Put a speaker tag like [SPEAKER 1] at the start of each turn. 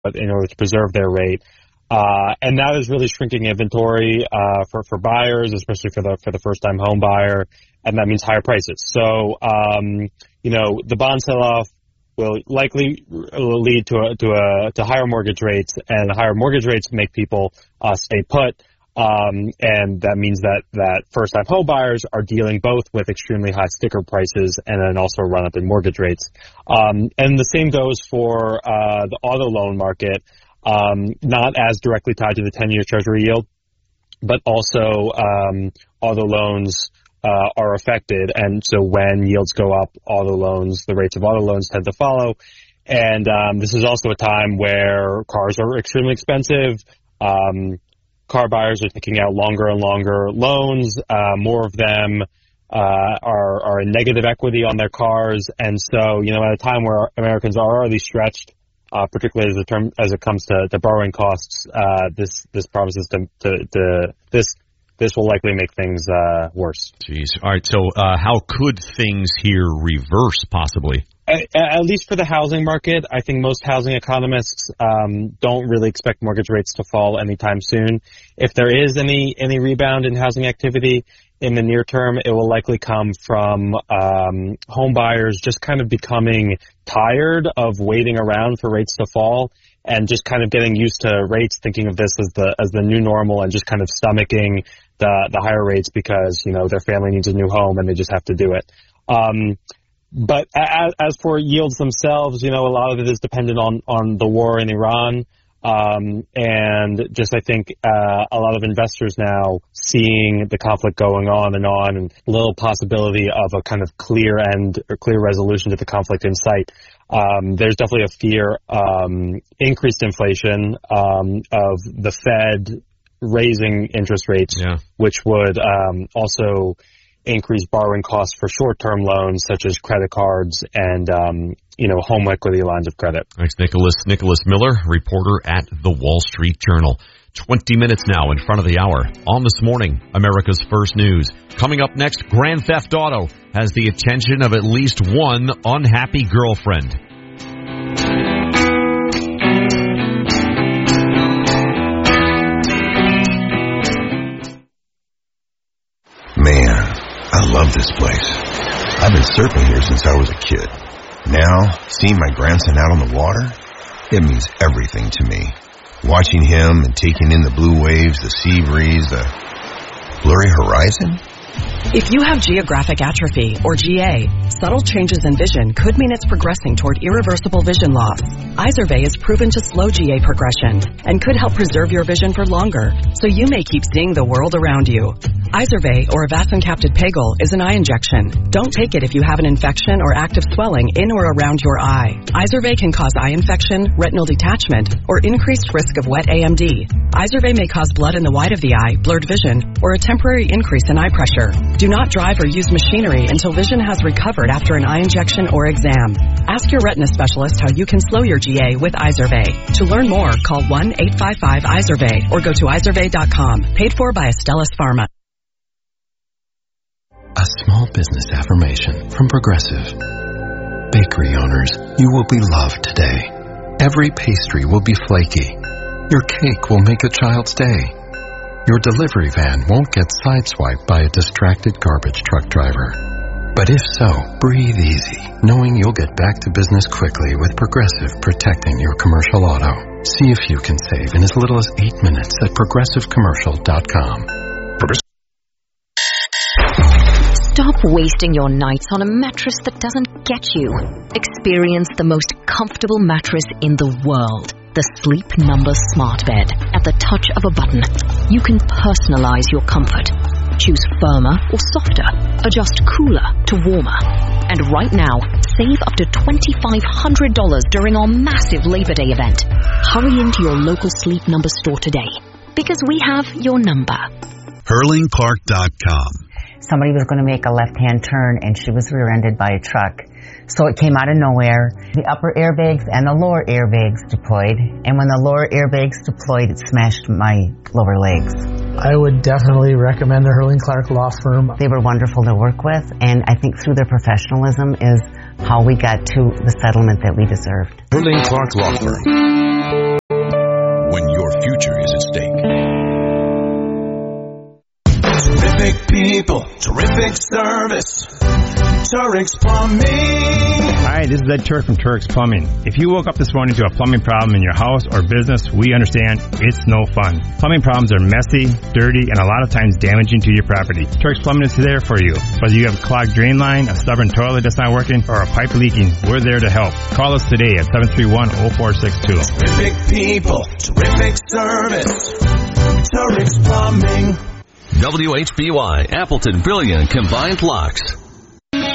[SPEAKER 1] in order to preserve their rate. And that is really shrinking inventory for buyers, especially for the first-time home buyer, and that means higher prices. So, the bond sell-off will likely lead to higher mortgage rates, and higher mortgage rates make people stay put. And that means that first-time home buyers are dealing both with extremely high sticker prices and then also a run-up in mortgage rates. And the same goes for the auto loan market, not as directly tied to the 10-year Treasury yield, but also auto loans are affected. And so when yields go up, the rates of auto loans tend to follow. And this is also a time where cars are extremely expensive. Car buyers are taking out longer and longer loans. More of them are in negative equity on their cars. And so, at a time where Americans are already stretched, particularly as it comes to borrowing costs, this promises this will likely make things worse.
[SPEAKER 2] Jeez. All right. So how could things here reverse possibly?
[SPEAKER 1] At least for the housing market, I think most housing economists don't really expect mortgage rates to fall anytime soon. If there is any rebound in housing activity in the near term, it will likely come from home buyers just kind of becoming tired of waiting around for rates to fall and just kind of getting used to rates, thinking of this as the new normal, and just kind of stomaching the higher rates because their family needs a new home and they just have to do it. But as for yields themselves, a lot of it is dependent on the war in Iran. And just, I think, a lot of investors now seeing the conflict going on and little possibility of a kind of clear end or clear resolution to the conflict in sight. There's definitely a fear, increased inflation, of the Fed raising interest rates, which would, also increase borrowing costs for short-term loans such as credit cards and home equity lines of credit.
[SPEAKER 2] Thanks, Nicholas. Nicholas Miller, reporter at The Wall Street Journal. 20 minutes now in front of the hour. On This Morning, America's First News. Coming up next, Grand Theft Auto has the attention of at least one unhappy girlfriend.
[SPEAKER 3] Man, I love this place. I've been surfing here since I was a kid. Now, seeing my grandson out on the water, it means everything to me. Watching him and taking in the blue waves, the sea breeze, the blurry horizon.
[SPEAKER 4] If you have geographic atrophy, or GA, subtle changes in vision could mean it's progressing toward irreversible vision loss. Izervay is proven to slow GA progression and could help preserve your vision for longer, so you may keep seeing the world around you. Izervay, or avacincaptad pegol, is an eye injection. Don't take it if you have an infection or active swelling in or around your eye. Izervay can cause eye infection, retinal detachment, or increased risk of wet AMD. Izervay may cause blood in the white of the eye, blurred vision, or a temporary increase in eye pressure. Do not drive or use machinery until vision has recovered after an eye injection or exam. Ask your retina specialist how you can slow your GA with Izervay. To learn more, call 1-855-IZERVAY or go to izervay.com. Paid for by Astellas Pharma.
[SPEAKER 5] A small business affirmation from Progressive. Bakery owners, you will be loved today. Every pastry will be flaky. Your cake will make a child's day. Your delivery van won't get sideswiped by a distracted garbage truck driver. But if so, breathe easy, knowing you'll get back to business quickly with Progressive protecting your commercial auto. See if you can save in as little as 8 minutes at progressivecommercial.com.
[SPEAKER 6] Stop wasting your nights on a mattress that doesn't get you. Experience the most comfortable mattress in the world. The Sleep Number Smart Bed. At the touch of a button, you can personalize your comfort. Choose firmer or softer. Adjust cooler to warmer. And right now, save up to $2,500 during our massive Labor Day event. Hurry into your local Sleep Number store today, because we have your number.
[SPEAKER 7] HurlingPark.com.
[SPEAKER 8] Somebody was going to make a left-hand turn, and she was rear-ended by a truck. So it came out of nowhere. The upper airbags and the lower airbags deployed. And when the lower airbags deployed, it smashed my lower legs.
[SPEAKER 9] I would definitely recommend the Hurling Clark Law Firm.
[SPEAKER 8] They were wonderful to work with, and I think through their professionalism is how we got to the settlement that we deserved.
[SPEAKER 7] Hurling Clark Law Firm. people, terrific service. Turk's Plumbing.
[SPEAKER 10] Hi, this is Ed Turk from Turk's Plumbing. If you woke up this morning to a plumbing problem in your house or business, we understand it's no fun. Plumbing problems are messy, dirty, and a lot of times damaging to your property. Turk's Plumbing is there for you. Whether you have a clogged drain line, a stubborn toilet that's not working, or a pipe leaking, we're there to help. Call us today at 731-0462.
[SPEAKER 7] Terrific people, terrific service. Turk's Plumbing.
[SPEAKER 11] WHBY Appleton Brilliant Combined Locks.